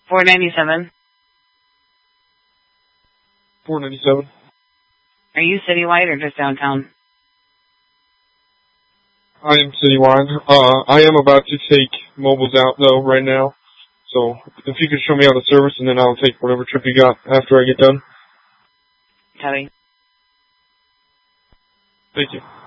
497. 497. Are you citywide or just downtown? I am citywide. I am about to take mobiles out, though, right now. So, if you could show me how the service, and then I'll take whatever trip you got after I get done. Copy. Thank you.